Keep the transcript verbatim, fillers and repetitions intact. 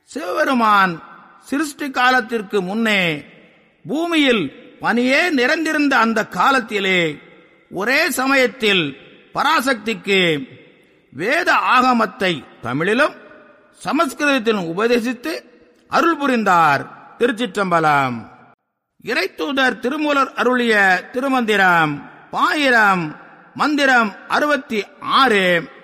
சிவபெருமான் சிருஷ்டி காலத்திற்கு முன்னே பூமியில் பனியே நிறைந்திருந்த அந்த காலத்திலே ஒரே சமயத்தில் பராசக்திக்கு வேத ஆகமத்தை தமிழிலும் சமஸ்கிருதத்திலும் உபதேசித்து அருள் புரிந்தார். திருச்சிற்றம்பலம். இறைத்தூதர் திருமூலர் அருளிய திருமந்திரம் பாயிரம் மந்திரம் அறுபத்தி ஆறு.